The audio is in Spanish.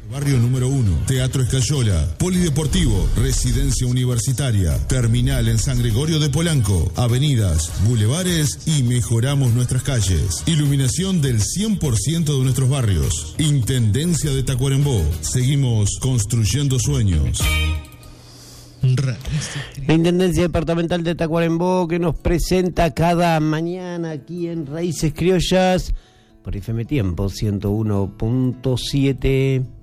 Barrio número 1, Teatro Escayola, Polideportivo, Residencia Universitaria, Terminal en San Gregorio de Polanco, avenidas, bulevares y mejoramos nuestras calles. Iluminación del 100% de nuestros barrios. Intendencia de Tacuarembó. Seguimos construyendo sueños. La Intendencia Departamental de Tacuarembó, que nos presenta cada mañana aquí en Raíces Criollas por FM Tiempo 101.7.